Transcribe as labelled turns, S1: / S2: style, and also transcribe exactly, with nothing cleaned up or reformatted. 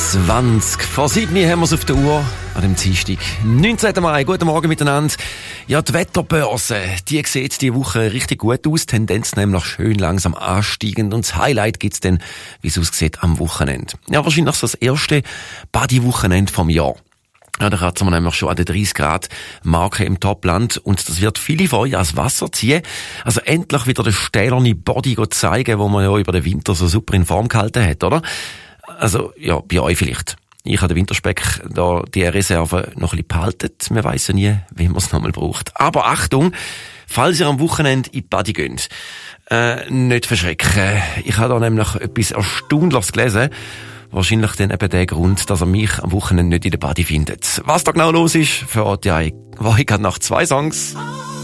S1: zwanzig vor sieben haben wir es auf der Uhr an dem Dienstag, neunzehnten Mai. Guten Morgen miteinander. Ja, die Wetterbörse, die sieht diese Woche richtig gut aus. Tendenz nämlich schön langsam ansteigend. Und das Highlight gibt's dann, wie es aussieht, am Wochenende. Ja, wahrscheinlich so das erste Badi-Wochenende vom Jahr. Ja, da kratzen wir nämlich schon an den dreißig Grad Marke im Topland und das wird viele von euch ans Wasser ziehen. Also endlich wieder den stählerne Body zeigen, wo man ja über den Winter so super in Form gehalten hat, oder? Also, ja, bei euch vielleicht. Ich habe den Winterspeck da, die Reserve noch ein bisschen behalten. Man weiss ja nie, wie man es nochmal braucht. Aber Achtung, falls ihr am Wochenende in die Badi geht, äh, nicht verschrecken. Ich habe da nämlich etwas Erstaunliches gelesen. Wahrscheinlich dann eben der Grund, dass er mich am Wochenende nicht in der Badi findet. Was da genau los ist, verrate ich euch nach zwei Songs.